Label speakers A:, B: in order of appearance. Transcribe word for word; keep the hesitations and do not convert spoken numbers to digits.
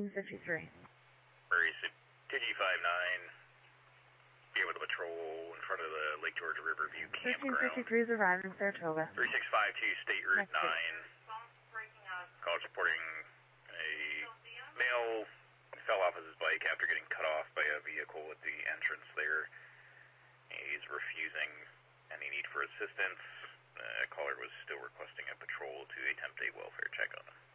A: thirteen fifty-three.
B: Prairie T G five nine. Be with a patrol in front of the Lake George Riverview
A: thirteen
B: campground.
A: fifty-three is arriving, Saratoga.
B: three six five two State Route
A: Next
B: nine. Calls reporting a male fell off of his bike after getting cut off by a vehicle at the entrance there. He's refusing any need for assistance. Uh, caller was still requesting a patrol to attempt a welfare check on him.